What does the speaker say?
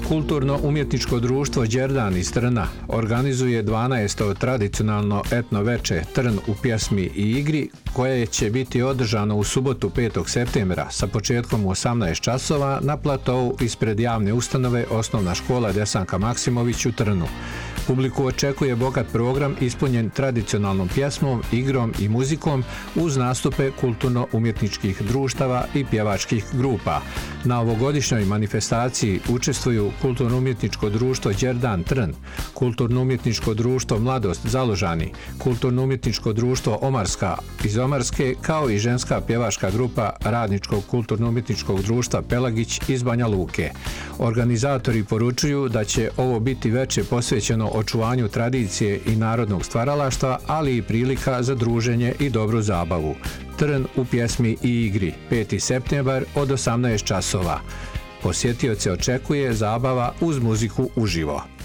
Kulturno-umjetničko društvo Đerdan iz Trna organizuje 12. tradicionalno etno veče Trn u pjesmi i igri, koje će biti održano u subotu 5. septembra sa početkom u 18 časova na platovu ispred javne ustanove Osnovna škola Desanka Maksimović u Trnu. Publiku očekuje bogat program ispunjen tradicionalnom pjesmom, igrom i muzikom uz nastupe kulturno-umjetničkih društava i pjevačkih grupa. Na ovogodišnjoj manifestaciji učestvuju Kulturno-umjetničko društvo Đerdan Trn, Kulturno-umjetničko društvo Mladost Založani, Kulturno-umjetničko društvo Omarska iz Omarske, kao i ženska pjevačka grupa Radničkog kulturno-umjetničkog društva Pelagić iz Banja Luke. Organizatori poručuju da će ovo biti veče posvećeno očuvanju tradicije i narodnog stvaralaštva, ali i prilika za druženje i dobru zabavu. Trn u pjesmi i igri, 5. septembar od 18 časova. Posjetioce očekuje zabava uz muziku uživo.